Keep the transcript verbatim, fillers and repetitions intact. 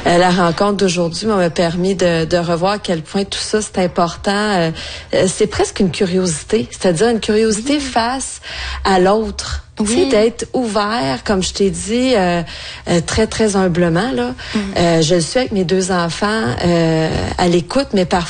Euh, la rencontre d'aujourd'hui m'a permis de, de revoir à quel point tout ça, c'est important. Euh, c'est presque une curiosité, c'est-à-dire une curiosité oui. face à l'autre. Oui. Tu sais, d'être ouvert, comme je t'ai dit, euh, euh, très, très humblement, là. Mm. Euh, je le suis avec mes deux enfants euh, à l'écoute, mais parfois,